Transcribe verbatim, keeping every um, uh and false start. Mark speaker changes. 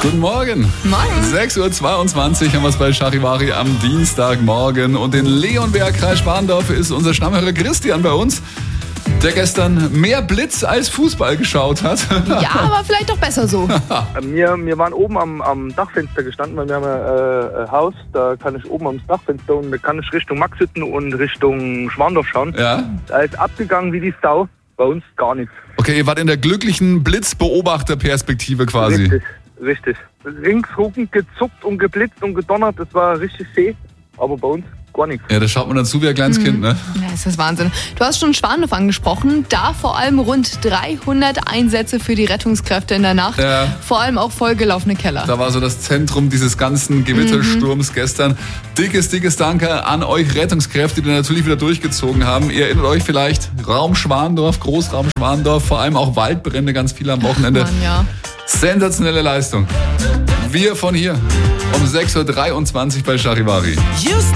Speaker 1: Guten Morgen.
Speaker 2: Morgen.
Speaker 1: sechs Uhr zweiundzwanzig haben wir es bei Charivari am Dienstagmorgen. Und in Leonberg, Kreis Schwandorf, ist unser Stammhörer Christian bei uns, der gestern mehr Blitz als Fußball geschaut hat.
Speaker 2: Ja, aber vielleicht doch besser so.
Speaker 3: Wir, wir waren oben am, am Dachfenster gestanden, weil wir haben ein, äh, ein Haus, da kann ich oben am Dachfenster und da kann ich Richtung Maxhütten und Richtung Schwandorf schauen.
Speaker 1: Ja.
Speaker 3: Da ist abgegangen wie die Sau, bei uns gar nichts.
Speaker 1: Okay, ihr wart in der glücklichen Blitzbeobachterperspektive quasi.
Speaker 3: Richtig, richtig. Ringsrum gezuckt und geblitzt und gedonnert, das war richtig zäh, aber bei uns gar nichts.
Speaker 1: Ja, da schaut man dann zu wie ein kleines
Speaker 2: Mhm.
Speaker 1: Kind, ne?
Speaker 2: Ja, ist das Wahnsinn. Du hast schon Schwandorf angesprochen. Da vor allem rund dreihundert Einsätze für die Rettungskräfte in der Nacht.
Speaker 1: Ja.
Speaker 2: Vor allem auch vollgelaufene Keller.
Speaker 1: Da war so das Zentrum dieses ganzen Gewittersturms gestern. Dickes, dickes Danke an euch Rettungskräfte, die natürlich wieder durchgezogen haben. Ihr erinnert euch vielleicht, Raum Schwandorf, Großraum Schwandorf, vor allem auch Waldbrände ganz viele am Wochenende.
Speaker 2: Mann, ja.
Speaker 1: Sensationelle Leistung. Wir von hier um sechs Uhr dreiundzwanzig bei Charivari.
Speaker 4: Houston.